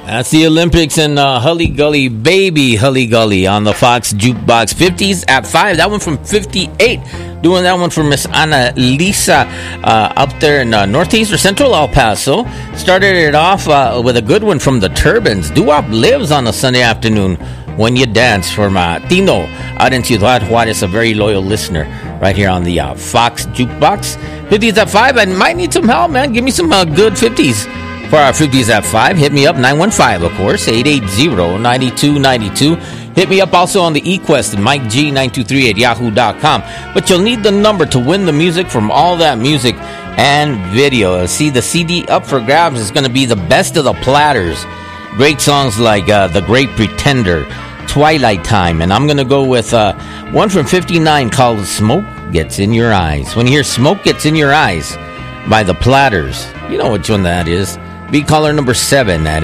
That's the Olympics and Hully Gully, Baby Hully Gully on the Fox Jukebox. 50s at 5. That one from 58. Doing that one for Miss Ana Lisa up there in northeast or central El Paso. Started it off with a good one from the Turbans. Doo-Wop Lives on a Sunday afternoon when you dance from Tino out in Ciudad Juarez, a very loyal listener right here on the Fox Jukebox. 50s at 5. I might need some help, man. Give me some good 50s. For our 50s at 5, hit me up, 915, of course, 880-9292. Hit me up also on the eQuest, Mike G923 at yahoo.com. But you'll need the number to win the music from All That Music and Video. See, the CD up for grabs is going to be the best of the platters. Great songs like The Great Pretender, Twilight Time, and I'm going to go with one from 59 called Smoke Gets in Your Eyes. When you hear Smoke Gets in Your Eyes by the Platters, you know which one that is. Be caller number 7 at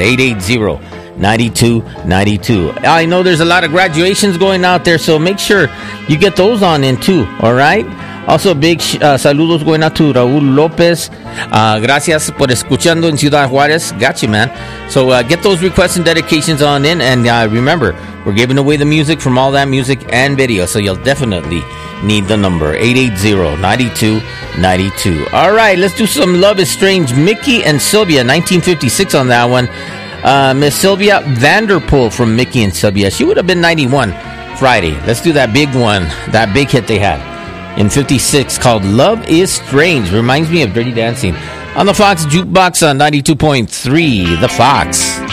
880-9292. I know there's a lot of graduations going out there, so make sure you get those on in too, all right? Also, big saludos going out to Raul Lopez. Gracias por escuchando en Ciudad Juarez. Got you, man. So get those requests and dedications on in. And remember, we're giving away the music from All That Music and Video. So you'll definitely need the number, 880-9292. All right, let's do some Love is Strange. Mickey and Sylvia, 1956 on that one. Miss Sylvia Vanderpool from Mickey and Sylvia. She would have been 91 Friday. Let's do that big one, that big hit they had in 56 called Love is Strange. Reminds me of Dirty Dancing on the Fox Jukebox on 92.3, The Fox.